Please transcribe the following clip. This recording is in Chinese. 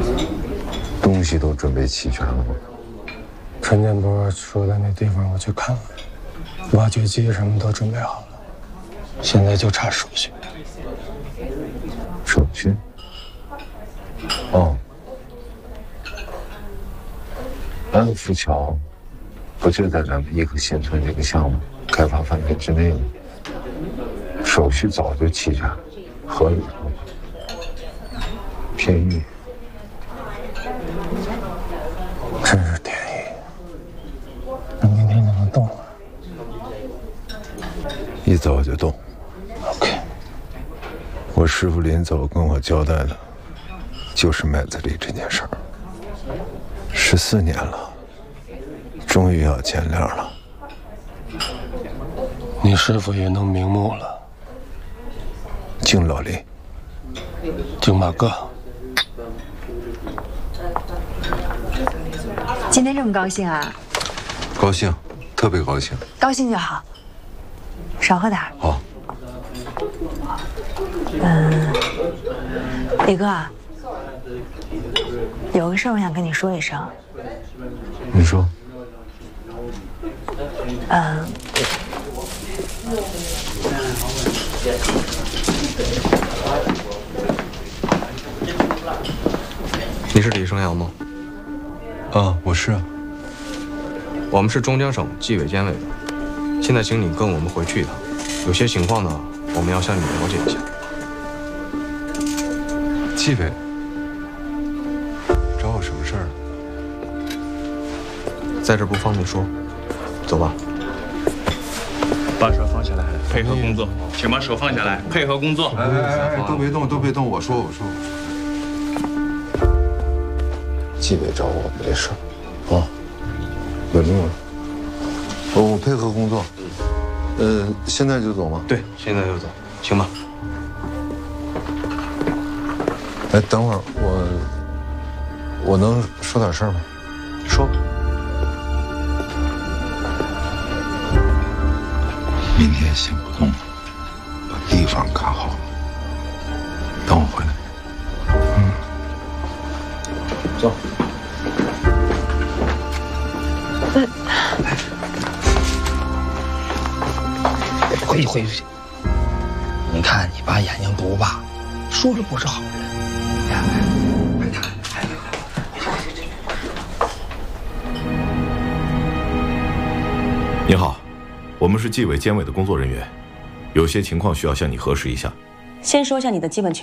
东西都准备齐全了吗？ 陈建波说的那地方我去看了，挖掘机什么都准备好了，现在就差手续。 手续？哦，安福桥不就在咱们颐和新村这个项目开发范围之内吗？手续早就齐全，合理合法，便宜。 真是天意，那明天就能动了。 一走就动。 OK。 我师傅临走跟我交代的，就是麦子里这件事儿。14年了，终于要见谅了。 你师傅也能瞑目了。 敬老林， 敬马哥。 今天这么高兴啊？ 高兴，特别高兴。 高兴就好，少喝点。 好。 李哥，有个事儿我想跟你说一声。 你说。 你是李生阳吗？ 啊，我是啊。 我们是中江省纪委监委的，现在请你跟我们回去一趟，有些情况呢，我们要向你了解一下。 纪委找我什么事儿？ 在这不方便说，走吧。 把手放下来，配合工作。请把手放下来，配合工作。 哎，都别动，都别动，我说。纪委找我没事儿，啊，稳住了。我配合工作。现在就走吗？ 对，现在就走，行吧。 哎，等会儿我能说点事儿吗？ 说吧。 明天先不动，把地方看好了。等我回来。 走。 回去。你看你把眼睛不拔，说着不是好人。 你好，我们是纪委监委的工作人员，有些情况需要向你核实一下。 先说一下你的基本情况。